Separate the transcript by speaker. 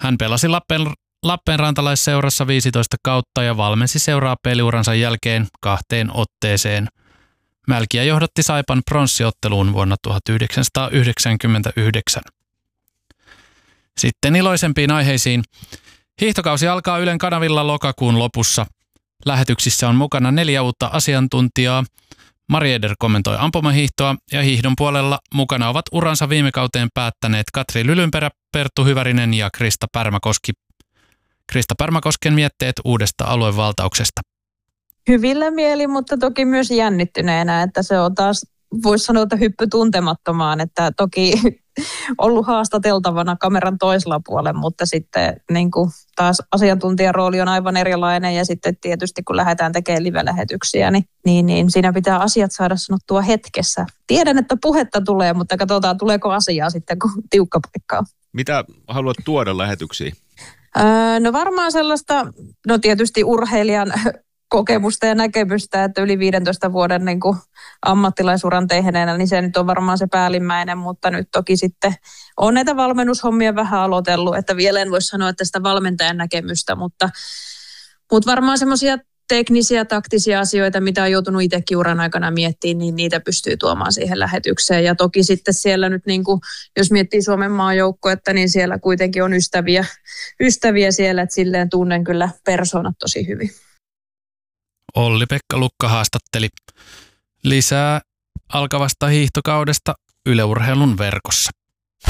Speaker 1: Hän pelasi Lappeenrantalaisseurassa 15 kautta ja valmensi seuraa peliuransa jälkeen 2 otteeseen. Mälkiä johdatti Saipan pronssiotteluun vuonna 1999. Sitten iloisempiin aiheisiin. Hiihtokausi alkaa Ylen kanavilla lokakuun lopussa. Lähetyksissä on mukana 4 uutta asiantuntijaa. Mari Eder kommentoi ampumahiihtoa ja hiihdon puolella mukana ovat uransa viime kauteen päättäneet Katri Lylynperä, Perttu Hyvärinen ja Krista Pärmäkoski. Krista Pärmäkosken mietteet uudesta aluevaltauksesta.
Speaker 2: Hyvillä mieli, mutta toki myös jännittyneenä, että se on taas, voisi sanoa, että hyppy tuntemattomaan, että toki ollut haastateltavana kameran toisella puolella, mutta sitten niin kuin taas asiantuntijan rooli on aivan erilainen ja sitten tietysti kun lähdetään tekemään live-lähetyksiä, niin siinä pitää asiat saada sanottua hetkessä. Tiedän, että puhetta tulee, mutta katsotaan tuleeko asiaa sitten, kun tiukka paikka on.
Speaker 3: Mitä haluat tuoda lähetyksiin?
Speaker 2: No varmaan sellaista, no tietysti urheilijan kokemusta ja näkemystä, että yli 15 vuoden niin kuin ammattilaisuran tehneenä, niin se nyt on varmaan se päällimmäinen, mutta nyt toki sitten on näitä valmennushommia vähän aloitellut, että vielä en voi sanoa, että sitä valmentajan näkemystä, mutta varmaan semmoisia teknisiä, taktisia asioita, mitä on joutunut itsekin uran aikana miettimään, niin niitä pystyy tuomaan siihen lähetykseen. Ja toki sitten siellä nyt, niin kuin, jos miettii Suomen maajoukkuetta, niin siellä kuitenkin on ystäviä siellä, että silleen tunnen kyllä persoonat tosi hyvin.
Speaker 1: Olli-Pekka Lukka haastatteli. Lisää alkavasta hiihtokaudesta Yle Urheilun verkossa.